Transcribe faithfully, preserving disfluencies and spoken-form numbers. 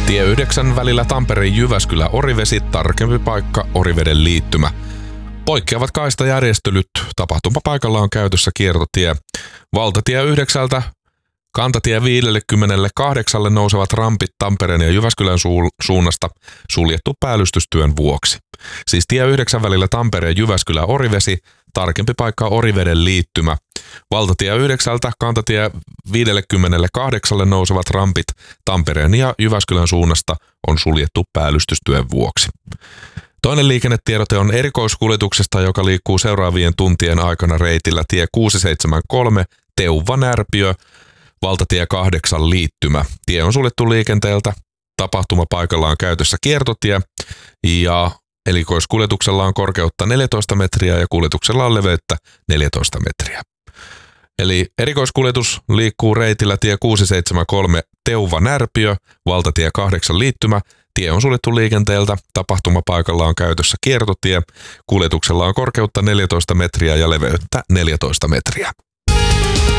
Tie yhdeksän välillä Tampere-Jyväskylä-Orivesi, tarkempi paikka Oriveden liittymä. Poikkeavat kaistajärjestelyt, tapahtumapaikalla on käytössä kiertotie. Valtatie yhdeksältä kantatie viisikymmentäkahdeksan nousevat rampit Tampereen ja Jyväskylän suunnasta suljettu päällystystyön vuoksi. Siis tie yhdeksän välillä Tampere- Jyväskylä-Orivesi, tarkempi paikka Oriveden liittymä. Valtatie yhdeksältä kantatie viisikymmentäkahdeksan nousevat rampit Tampereen ja Jyväskylän suunnasta on suljettu päällystystyön vuoksi. Toinen liikennetiedote on erikoiskuljetuksesta, joka liikkuu seuraavien tuntien aikana reitillä tie kuusisataa Teuva-Närpiö, valtatie kahdeksan liittymä. Tie on suljettu liikenteeltä, tapahtumapaikalla on käytössä kiertotie ja erikoiskuljetuksella on korkeutta neljätoista metriä ja kuljetuksella on leveyttä neljätoista metriä. Eli erikoiskuljetus liikkuu reitillä tie kuusisataa Teuva-Närpiö, valtatie kahdeksan liittymä. Tie on suljettu liikenteeltä, tapahtumapaikalla on käytössä kiertotie, kuljetuksella on korkeutta neljätoista metriä ja leveyttä neljätoista metriä.